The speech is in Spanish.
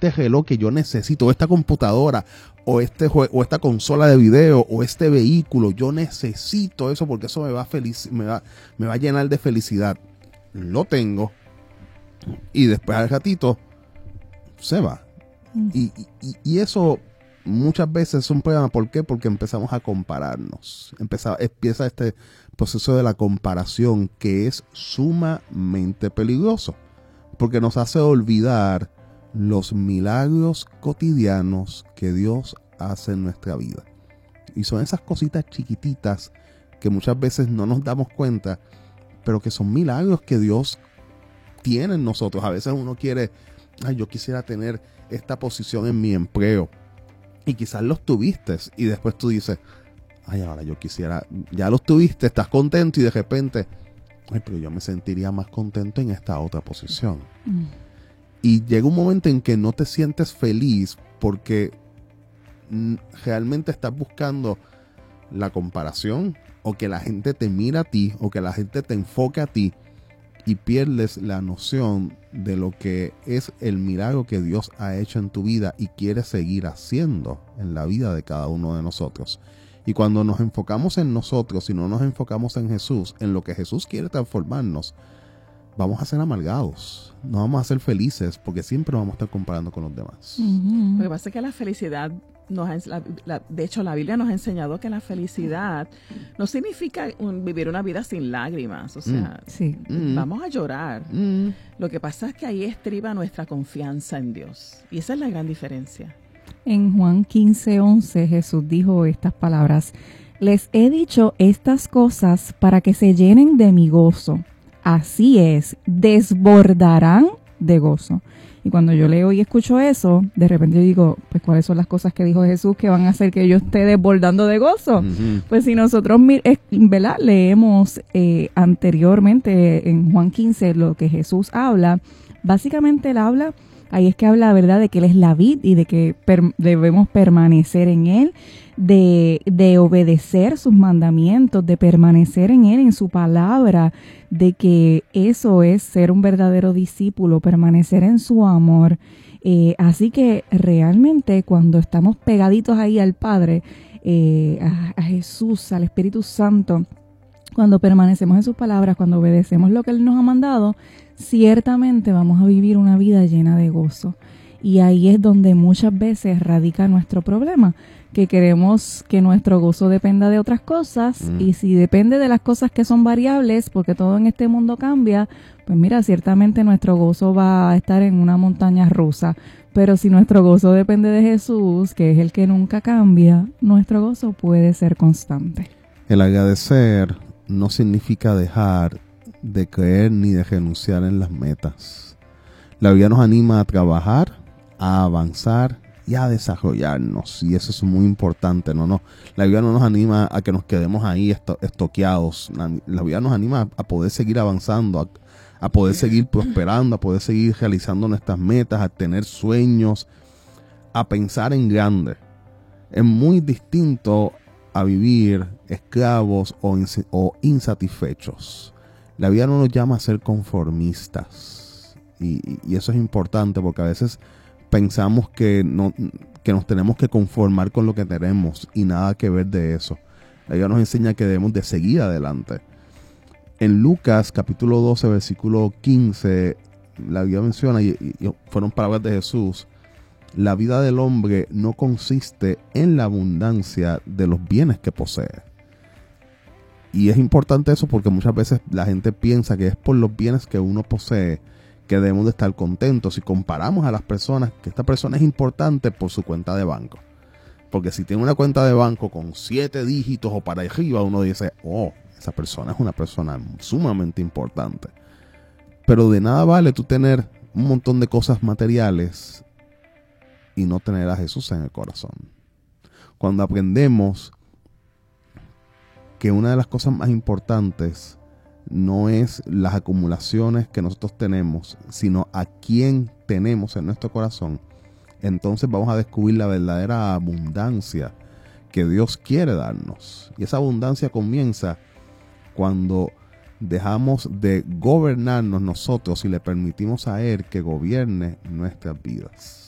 este reloj que yo necesito, o esta computadora, o o esta consola de video, o este vehículo, yo necesito eso porque eso me va a llenar de felicidad. Lo tengo y después al ratito se va. Y eso muchas veces es un problema. ¿Por qué? Porque empezamos a compararnos. Empieza este proceso de la comparación, que es sumamente peligroso, porque nos hace olvidar los milagros cotidianos que Dios hace en nuestra vida. Y son esas cositas chiquititas que muchas veces no nos damos cuenta, pero que son milagros que Dios tiene en nosotros. A veces uno quiere, yo quisiera tener esta posición en mi empleo, y quizás los tuviste, y después tú dices, ahora yo quisiera, ya los tuviste, estás contento, y de repente, pero yo me sentiría más contento en esta otra posición. Y llega un momento en que no te sientes feliz porque realmente estás buscando la comparación, o que la gente te mira a ti, o que la gente te enfoque a ti, y pierdes la noción de lo que es el milagro que Dios ha hecho en tu vida y quiere seguir haciendo en la vida de cada uno de nosotros. Y cuando nos enfocamos en nosotros y no nos enfocamos en Jesús, en lo que Jesús quiere transformarnos, vamos a ser amargados, no vamos a ser felices, porque siempre vamos a estar comparando con los demás. Lo que pasa es que la felicidad, de hecho la Biblia nos ha enseñado que la felicidad no significa vivir una vida sin lágrimas, o sea, vamos a llorar. Lo que pasa es que ahí estriba nuestra confianza en Dios, y esa es la gran diferencia. En Juan 15:11 Jesús dijo estas palabras: les he dicho estas cosas para que se llenen de mi gozo. Así es, desbordarán de gozo. Y cuando yo leo y escucho eso, de repente yo digo, pues ¿cuáles son las cosas que dijo Jesús que van a hacer que yo esté desbordando de gozo? Pues si nosotros, ¿verdad?, leemos anteriormente en Juan 15 lo que Jesús habla, básicamente él habla, ahí es que habla, ¿verdad?, de que Él es la vid y de que debemos permanecer en Él, de obedecer sus mandamientos, de permanecer en Él, en su palabra, de que eso es ser un verdadero discípulo, permanecer en su amor. Así que realmente cuando estamos pegaditos ahí al Padre, a Jesús, al Espíritu Santo, cuando permanecemos en sus palabras, cuando obedecemos lo que Él nos ha mandado, ciertamente vamos a vivir una vida llena de gozo. Y ahí es donde muchas veces radica nuestro problema, que queremos que nuestro gozo dependa de otras cosas, y si depende de las cosas que son variables, porque todo en este mundo cambia, pues mira, ciertamente nuestro gozo va a estar en una montaña rusa. Pero si nuestro gozo depende de Jesús, que es el que nunca cambia, nuestro gozo puede ser constante. El agradecer no significa dejar de creer ni de renunciar en las metas. La Biblia nos anima a trabajar, a avanzar y a desarrollarnos, y eso es muy importante. La Biblia no nos anima a que nos quedemos ahí estoqueados. La Biblia nos anima a poder seguir avanzando, a poder seguir prosperando, a poder seguir realizando nuestras metas, a tener sueños, a pensar en grande. Es muy distinto a vivir esclavos o insatisfechos. La Biblia no nos llama a ser conformistas, y eso es importante, porque a veces pensamos que nos tenemos que conformar con lo que tenemos, y nada que ver de eso. La Biblia nos enseña que debemos de seguir adelante. En Lucas capítulo 12 versículo 15, la Biblia menciona, y fueron palabras de Jesús: la vida del hombre no consiste en la abundancia de los bienes que posee. Y es importante eso, porque muchas veces la gente piensa que es por los bienes que uno posee que debemos de estar contentos, y comparamos a las personas, que esta persona es importante por su cuenta de banco. Porque si tiene una cuenta de banco con 7 dígitos o para arriba, uno dice, esa persona es una persona sumamente importante. Pero de nada vale tú tener un montón de cosas materiales y no tener a Jesús en el corazón. Cuando aprendemos que una de las cosas más importantes no es las acumulaciones que nosotros tenemos, sino a quién tenemos en nuestro corazón, entonces vamos a descubrir la verdadera abundancia que Dios quiere darnos. Y esa abundancia comienza cuando dejamos de gobernarnos nosotros y le permitimos a Él que gobierne nuestras vidas.